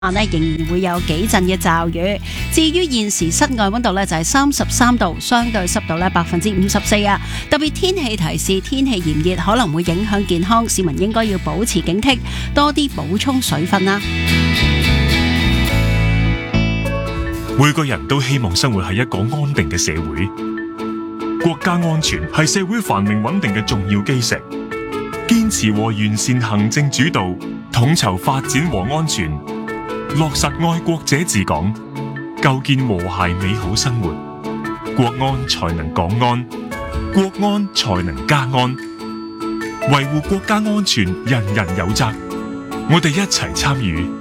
呢仍然會有幾陣嘅驟雨。至於現時室外溫度呢，就係33度，相對濕度呢54%啊。特別天氣提示，天氣炎熱可能會影響健康，市民應該要保持警惕，多啲補充水分啦。 每個人都希望生活喺一個安定嘅社會，國家安全係社會繁榮穩定嘅重要基石。堅持和完善行政主導，統籌發展和安全，落實愛國者治港，構建和諧美好生活，國安才能港安，國安才能家安。維護國家安全，人人有責。我哋一齊參與，